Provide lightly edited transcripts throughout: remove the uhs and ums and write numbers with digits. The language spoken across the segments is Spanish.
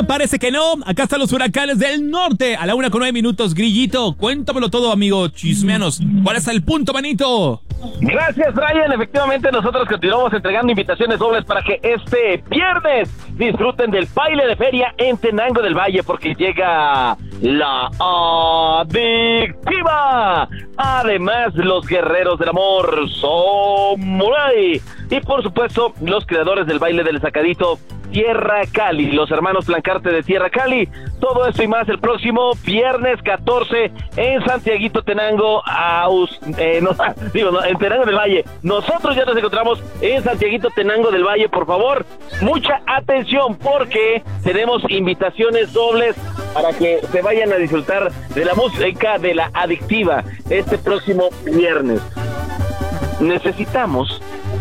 parece que no. Acá están los huracanes del norte. A la 1:09. Grillito, cuéntamelo todo, amigo. Chismeanos. ¿Cuál es el punto, manito? Gracias, Brian. Efectivamente, nosotros continuamos entregando invitaciones dobles para que este viernes disfruten del baile de feria en Tenango del Valle, porque llega la adictiva. Además, los guerreros del amor, Samurai. Y por supuesto, los creadores del baile del sacadito, Tierra Cali, los hermanos Blancarte de Tierra Cali. Todo esto y más el próximo viernes 14 en Santiaguito Tenango, en Tenango del Valle. Nosotros ya nos encontramos en Santiaguito Tenango del Valle. Por favor, mucha atención, porque tenemos invitaciones dobles para que se vayan a disfrutar de la música de la adictiva este próximo viernes. Necesitamos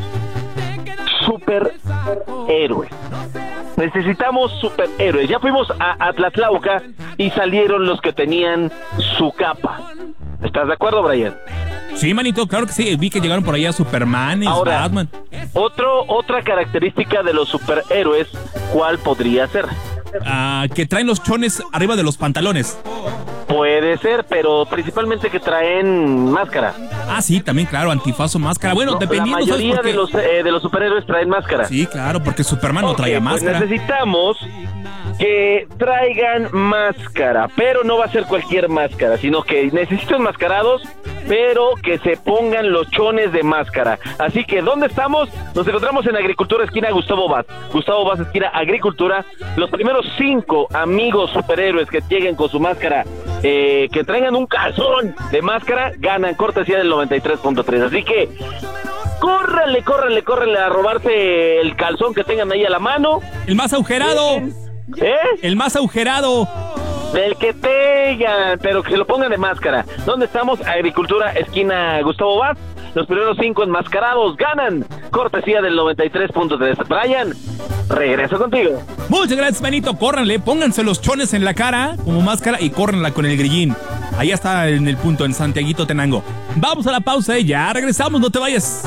superhéroes. Necesitamos superhéroes. Ya fuimos a Atlatlauca y salieron los que tenían su capa. ¿Estás de acuerdo, Brian? Sí, manito, claro que sí. Vi que llegaron por allá Superman y Batman. Otra característica de los superhéroes, ¿cuál podría ser? Que traen los chones arriba de los pantalones. Puede ser, pero principalmente que traen máscara. Sí, también, claro, antifaz o máscara. Bueno, dependiendo. La mayoría de los superhéroes traen máscara. Sí, claro, porque Superman no traía máscara. Pues necesitamos que traigan máscara, pero no va a ser cualquier máscara, sino que necesito enmascarados, pero que se pongan los chones de máscara. Así que, ¿dónde estamos? Nos encontramos en Agricultura, esquina Gustavo Vaz, esquina Agricultura. Los primeros 5 amigos superhéroes que lleguen con su máscara, que traigan un calzón de máscara, ganan cortesía del 93.3. Así que córranle a robarse el calzón que tengan ahí a la mano. El más agujerado. El más agujerado. Del que tengan, pero que se lo pongan de máscara. ¿Dónde estamos? Agricultura, esquina Gustavo Vaz. Los primeros 5 enmascarados ganan cortesía del 93.3. Brian, regreso contigo. Muchas gracias, manito. Córranle, pónganse los chones en la cara como máscara y córranla con el grillín. Ahí está en el punto, en Santiaguito Tenango. Vamos a la pausa y ya regresamos, no te vayas.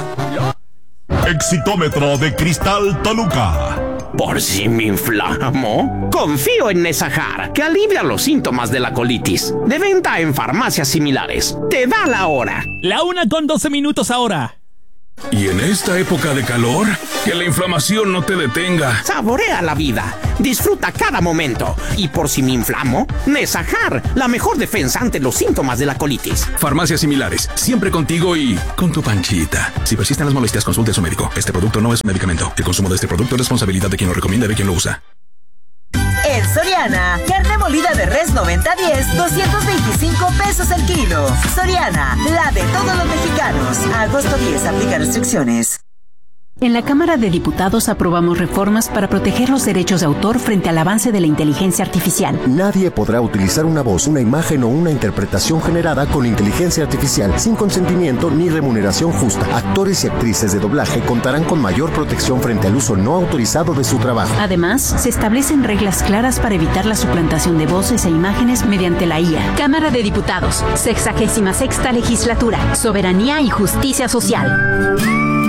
Exitómetro de Cristal Toluca. ¿Por si me inflamo? Confío en Nesajar, que alivia los síntomas de la colitis. De venta en farmacias similares. Te da la hora. La 1:12 ahora. Y en esta época de calor, que la inflamación no te detenga. Saborea la vida. Disfruta cada momento. Y por si me inflamo, Nesajar, la mejor defensa ante los síntomas de la colitis. Farmacias similares, siempre contigo y con tu panchita. Si persisten las molestias, consulte a su médico. Este producto no es un medicamento. El consumo de este producto es responsabilidad de quien lo recomienda y de quien lo usa. En Soriana, carne molida de res 90-10, 225 pesos el kilo. Soriana, la de todos los mexicanos. A agosto 10, aplica restricciones. En la Cámara de Diputados aprobamos reformas para proteger los derechos de autor frente al avance de la inteligencia artificial. Nadie podrá utilizar una voz, una imagen o una interpretación generada con inteligencia artificial sin consentimiento ni remuneración justa. Actores y actrices de doblaje contarán con mayor protección frente al uso no autorizado de su trabajo. Además, se establecen reglas claras para evitar la suplantación de voces e imágenes mediante la IA. Cámara de Diputados, 66ª Legislatura, Soberanía y Justicia Social.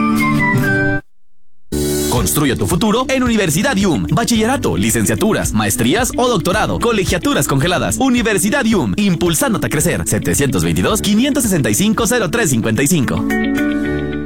Construye tu futuro en Universidad IUM. Bachillerato, licenciaturas, maestrías o doctorado. Colegiaturas congeladas. Universidad IUM. Impulsándote a crecer. 722-565-0355.